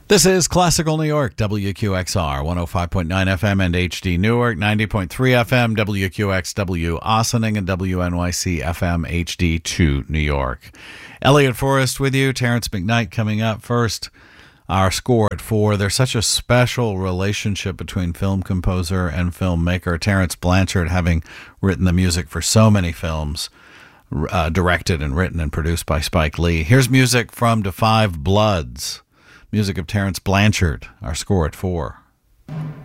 This is Classical New York, WQXR, 105.9 FM and HD Newark, 90.3 FM, WQXW Ossining, and WNYC FM HD2 New York. Elliot Forrest with you, Terrence McKnight coming up first. Our score at 4. There's such a special relationship between film composer and filmmaker. Terence Blanchard, having written the music for so many films, directed and written and produced by Spike Lee. Here's music from Da 5 Bloods. Music of Terence Blanchard, our score at 4.